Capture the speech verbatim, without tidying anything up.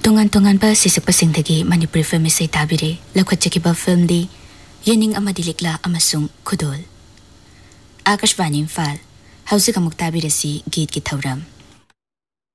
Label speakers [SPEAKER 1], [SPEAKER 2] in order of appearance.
[SPEAKER 1] तोंगान तोंगान बा सिसकपसिंगदगी मणिपुरी फिल्म इसे ताबिरे लखवचकिबा फिल्म दी येनिंग अमदी लिकला अमसुंग खुदोल आकाशवाणी इम्फाल हौजिक अमुक ताबिरसी गीत की थौरम।